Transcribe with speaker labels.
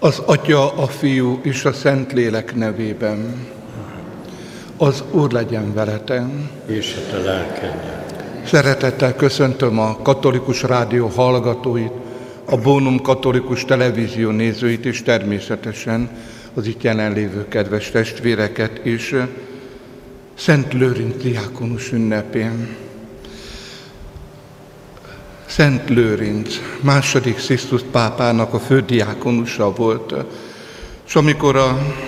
Speaker 1: Az Atya, a Fiú és a Szentlélek nevében. Az Úr legyen veletek.
Speaker 2: És a te lelkeddel.
Speaker 1: Szeretettel köszöntöm a Katolikus Rádió hallgatóit, a Bónum Katolikus Televízió nézőit, és természetesen az itt jelenlévő kedves testvéreket is Szent Lőrinc diákonus ünnepén. Szent Lőrinc második Sixtus pápának a fődiákonusa volt, és amikor a